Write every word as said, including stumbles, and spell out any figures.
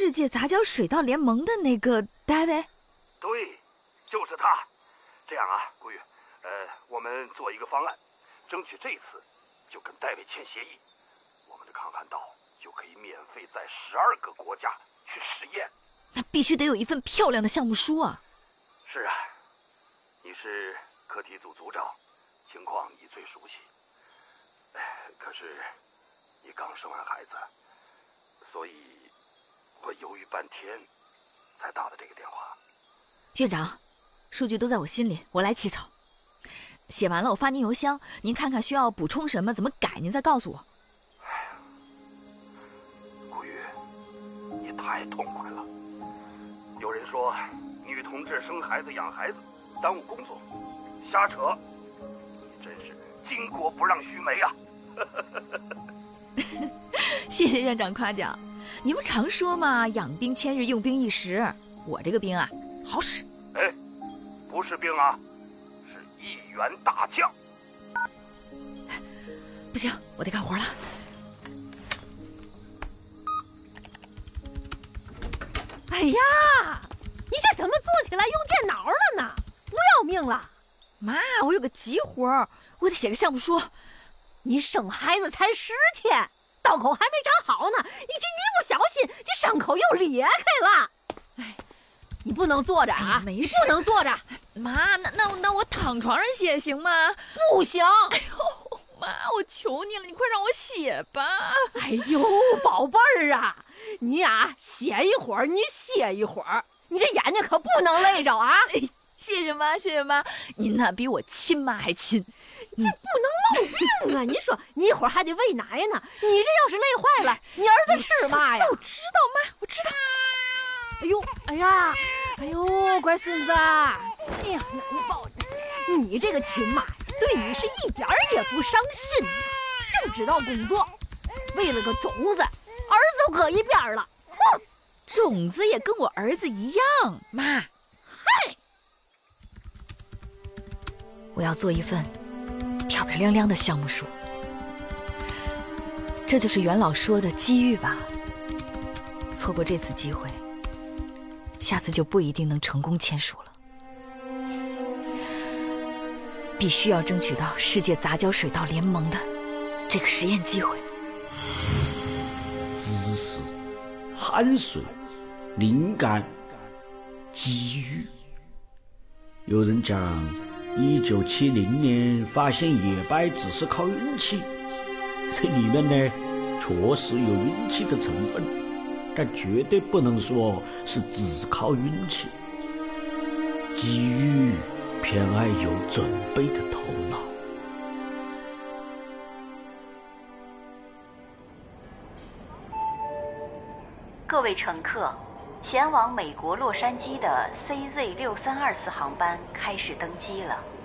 世界杂交水稻联盟的那个戴维？ 对，就是他。这样啊，顾玉，呃，我们做一个方案，争取这次就跟戴维签协议，我们的抗旱稻就可以免费在十二个国家去实验。 那必须得有一份漂亮的项目书啊！ 是啊，你是课题组组长，情况你最熟悉。可是你刚生完孩子，所以我犹豫半天才打的这个电话。 院长，数据都在我心里，我来起草。写完了我发您邮箱，您看看需要补充什么，怎么改，您再告诉我。 哎呀，顾玉，你太痛快了。有人说女同志生孩子养孩子耽误工作，瞎扯。你真是巾帼不让须眉啊。 谢谢院长夸奖。你们常说嘛，养兵千日，用兵一时。我这个兵啊，好使。 哎，不是兵啊，是一员大将。 不行，我得干活了。 哎呀，你这怎么做起来用电脑了呢？不要命了！ 妈，我有个急活，我得写个项目书。 你生孩子才十天，刀口还没长好呢，你这一不小心，这伤口又裂开了。哎，你不能坐着啊！ 哎、没事， 不能坐着。 妈，那那那我躺床上写行吗？ 不行！ 哎呦，妈，我求你了，你快让我写吧！ 哎呦，宝贝儿啊，你呀，写一会儿，你歇一会儿，你这眼睛可不能累着啊！ 哎，谢谢妈，谢谢妈，您呐比我亲妈还亲。 这不能漏病啊！你说你一会儿还得喂奶呢，你这要是累坏了，你儿子吃嘛呀？ 我知道妈，我知道。 哎呦，哎呀，哎呦，乖孙子，哎呀，你抱着，你这个亲妈对你是一点儿也不伤心，就知道工作，为了个种子，儿子都搁一边了。哼， 种子也跟我儿子一样，妈。 嗨， 我要做一份漂漂亮亮的项目书，这就是袁老说的机遇吧。错过这次机会，下次就不一定能成功签署了。必须要争取到世界杂交水稻联盟的这个实验机会。 知识、汗水、灵感、机遇。有人讲一九七零年发现野掰只是靠运气，这里面呢确实有运气的成分，但绝对不能说是只靠运气。机遇偏爱有准备的头脑。 各位乘客，前往美国洛杉矶的 C Z 六三二次航班开始登机了。